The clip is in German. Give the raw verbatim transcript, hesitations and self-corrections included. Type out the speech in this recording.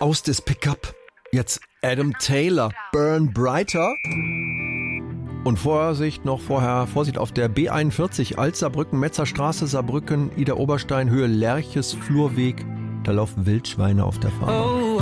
aus des Pickup. Jetzt Adam Taylor, Burn Brighter. Und Vorsicht noch vorher, Vorsicht auf der B einundvierzig, Alt-Saarbrücken, Metzerstraße, Saarbrücken, Ida Oberstein, Höhe Lerches, Flurweg. Da laufen Wildschweine auf der Fahrbahn. Oh.